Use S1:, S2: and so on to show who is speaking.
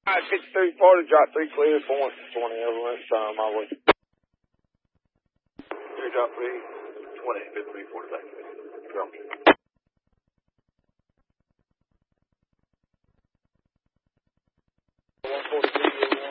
S1: 53 Florida, drop 3 clear, 420 over my way.
S2: 3 drop 3, 20, 53 Florida. Drop.